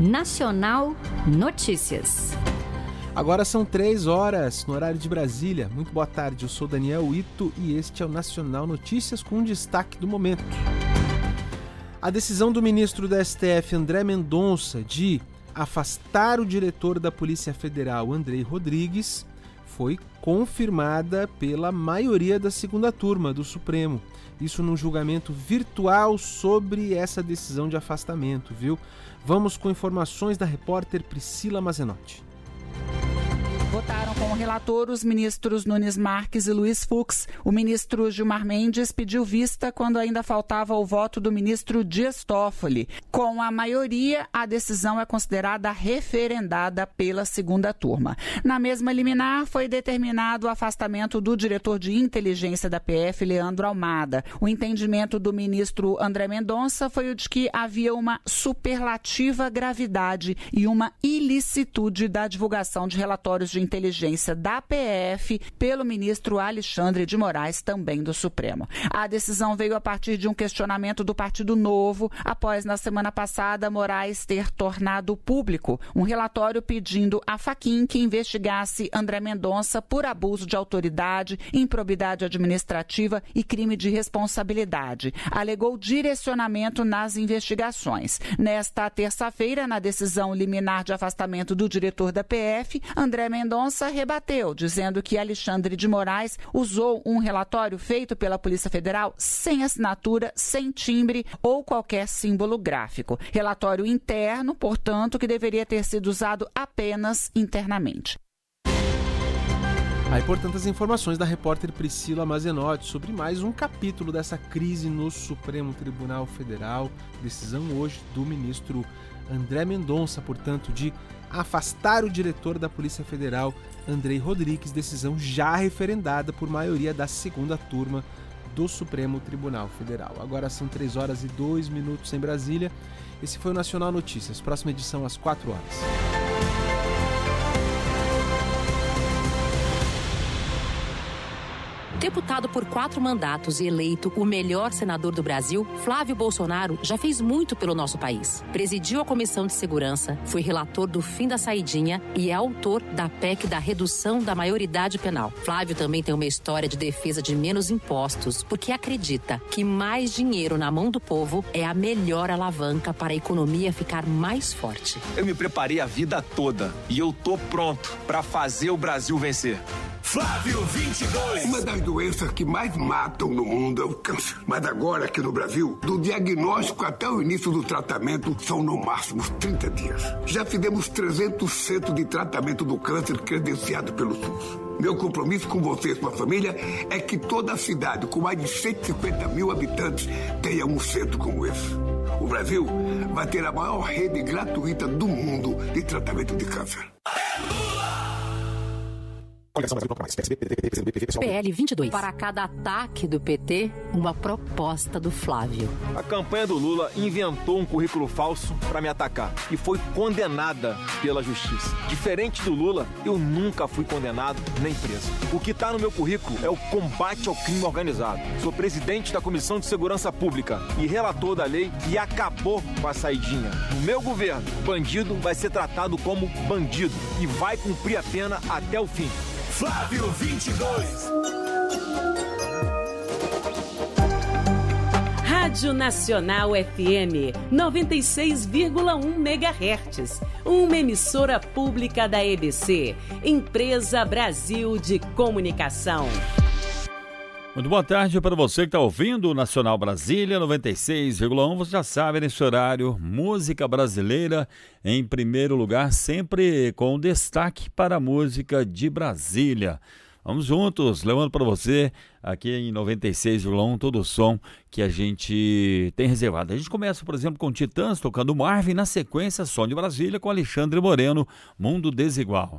Nacional Notícias. Agora são 3 horas no horário de Brasília. Muito boa tarde, eu sou Daniel Ito e este é o Nacional Notícias com um destaque do momento. A decisão do ministro da STF, André Mendonça, de afastar o diretor da Polícia Federal, Andrei Rodrigues, foi confirmada pela maioria da segunda turma do Supremo. Isso num julgamento virtual sobre essa decisão de afastamento, viu? Vamos com informações da repórter Priscila Mazenotti. Votaram como relator os ministros Nunes Marques e Luiz Fux. O ministro Gilmar Mendes pediu vista quando ainda faltava o voto do ministro Dias Toffoli. Com a maioria, a decisão é considerada referendada pela segunda turma. Na mesma liminar, foi determinado o afastamento do diretor de inteligência da PF, Leandro Almada. O entendimento do ministro André Mendonça foi o de que havia uma superlativa gravidade e uma ilicitude da divulgação de relatórios de inteligência da PF pelo ministro Alexandre de Moraes, também do Supremo. A decisão veio a partir de um questionamento do Partido Novo, após, na semana passada, Moraes ter tornado público um relatório pedindo à Fachin que investigasse André Mendonça por abuso de autoridade, improbidade administrativa e crime de responsabilidade. Alegou direcionamento nas investigações. Nesta terça-feira, na decisão liminar de afastamento do diretor da PF, André Mendonça rebateu, dizendo que Alexandre de Moraes usou um relatório feito pela Polícia Federal sem assinatura, sem timbre ou qualquer símbolo gráfico. Relatório interno, portanto, que deveria ter sido usado apenas internamente. Aí, portanto, as informações da repórter Priscila Mazenotti sobre mais um capítulo dessa crise no Supremo Tribunal Federal. Decisão hoje do ministro André Mendonça, portanto, de afastar o diretor da Polícia Federal, Andrei Rodrigues, decisão já referendada por maioria da segunda turma do Supremo Tribunal Federal. Agora são 3 horas e 2 minutos em Brasília. Esse foi o Nacional Notícias. Próxima edição às 4 horas. Deputado por 4 mandatos e eleito o melhor senador do Brasil, Flávio Bolsonaro já fez muito pelo nosso país. Presidiu a Comissão de Segurança, foi relator do fim da saidinha e é autor da PEC da redução da maioridade penal. Flávio também tem uma história de defesa de menos impostos, porque acredita que mais dinheiro na mão do povo é a melhor alavanca para a economia ficar mais forte. Eu me preparei a vida toda e eu tô pronto para fazer o Brasil vencer. Flávio 22. Uma das doenças que mais matam no mundo é o câncer. Mas agora, aqui no Brasil, do diagnóstico até o início do tratamento, são no máximo 30 dias. Já fizemos 300 centros de tratamento do câncer credenciado pelo SUS. Meu compromisso com você e sua família é que toda a cidade, com mais de 150 mil habitantes, tenha um centro como esse. O Brasil vai ter a maior rede gratuita do mundo de tratamento de câncer. PL 22. Para cada ataque do PT, uma proposta do Flávio. A campanha do Lula inventou um currículo falso para me atacar e foi condenada pela justiça. Diferente do Lula, eu nunca fui condenado nem preso. O que está no meu currículo é o combate ao crime organizado. Sou presidente da Comissão de Segurança Pública e relator da lei que acabou com a saidinha. No meu governo, bandido vai ser tratado como bandido e vai cumprir a pena até o fim. Flávio 22. Rádio Nacional FM 96,1 MHz. Uma emissora pública da EBC, Empresa Brasil de Comunicação. Muito boa tarde para você que está ouvindo o Nacional Brasília 96,1. Você já sabe, nesse horário, música brasileira em primeiro lugar, sempre com destaque para a música de Brasília. Vamos juntos, levando para você aqui em 96,1 todo o som que a gente tem reservado. A gente começa, por exemplo, com Titãs tocando Marvin, na sequência Som de Brasília com Alexandre Moreno, Mundo Desigual.